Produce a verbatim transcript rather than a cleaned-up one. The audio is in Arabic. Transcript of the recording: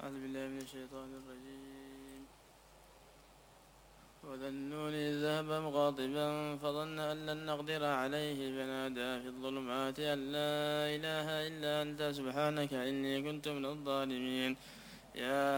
أعوذ بالله من الشيطان الرجيم. وذا النون إذ ذهب مغاضبا فظن أن لن نقدر عليه فنادى في الظلمات أن لا إله إلا أنت سبحانك إني كنت من الظالمين. يا